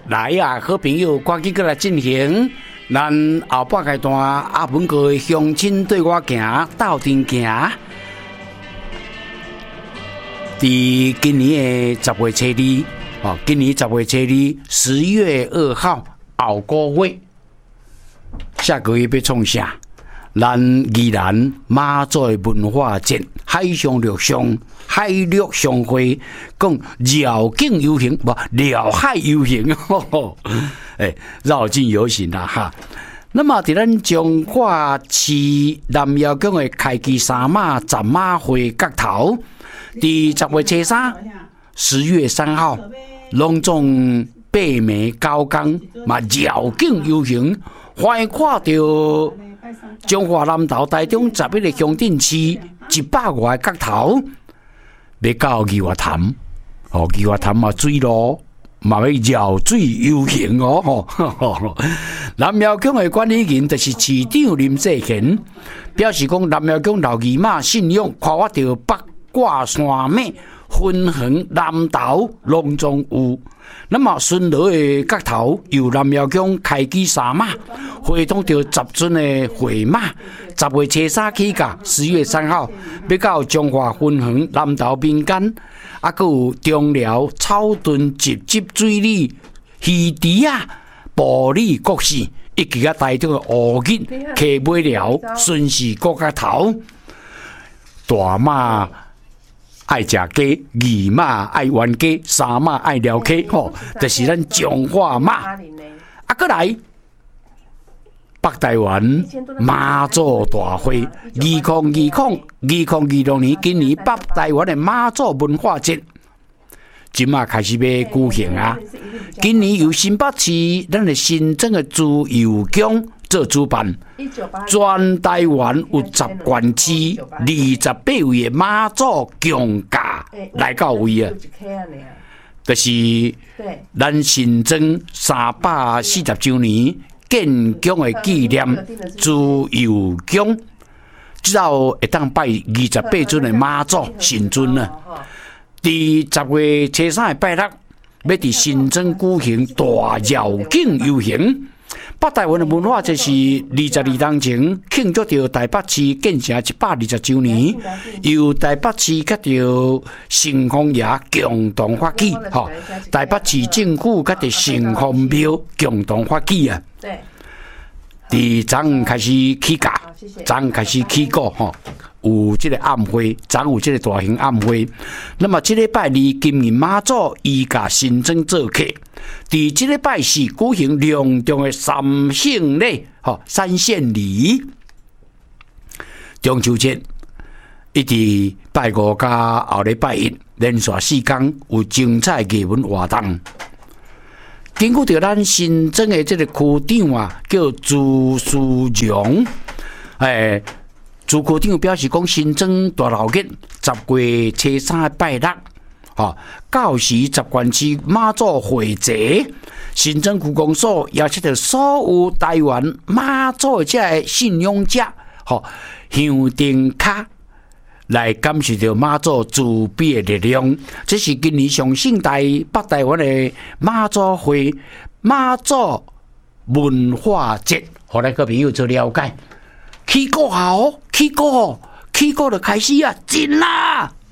来啊，好朋友，赶紧过来进行。咱后半阶段阿文哥的乡亲对我行，斗阵行。伫今年的10月初2，今年10月初2，10月2号后个月，下个月要创啥？咱宜兰妈祖的文化节，海上陆上海陆相会，讲绕境游行，不绕海游行，绕境游行啦哈。那么伫咱彰化市南窑宫的开基三马十马会角头，伫10月初3、10月3号，隆重8暝9天嘛绕境游行，欢迎看到。彰化南投台中11个乡镇市100外个角头，要到宜华潭，宜华潭嘛水路嘛要绕水游行哦。南庙宫的管理人就是市长林世贤，表示讲南庙宫老姨妈信仰跨越到北挂山脉，分横南投龙中有。那么顺路的角头由南庙宫开基三马，会动到10尊的会马，10月初3起价，10月3号要到彰化分横南投民间，还有中寮草屯集水里鱼池啊、埔里各市，以及台中的乌日、溪尾寮、顺势各角头，大马。爱食鸡，二马爱玩鸡，三马爱撩鸡，就是咱彰化马。过来北台湾妈祖大会，2026年今年北台湾的妈祖文化节，今嘛开始要举行啊！今年由新北市咱的新增的自由宫做主办，全台湾有10县市28位的妈祖供驾来到位啊，就是咱新增340周年建宫的纪念自由宫，之后会当拜28尊的妈祖神尊啊。伫10月初3的拜六，要伫新庄举行大绕境游行。北台湾的文化就是22年前庆祝到台北市建成120周年，由台北市甲着城隍爷共同发起，台北市政府甲着城隍庙共同发起啊。伫昨昏开始起价，昨昏开始起购有这个暗会，昨有这个大型暗会。那么这礼拜2，今年妈祖依家新增做客，伫这礼拜4举行隆重的三圣礼，三献礼。中秋节一直拜5加后礼拜1，连续4天有精彩艺文活动。根据着咱新增的这个区长啊，叫朱书荣，朱区长表示讲，新增大老日10月初3的拜六，到时10县市妈祖会节，新增区公所邀请到所有台湾妈祖的这个信仰者，香灯卡来感受到妈祖慈悲的力量。这是今年上盛大北台湾的妈祖会、妈祖文化节，互咱各朋友做了解。起鼓就开始啊，进啦！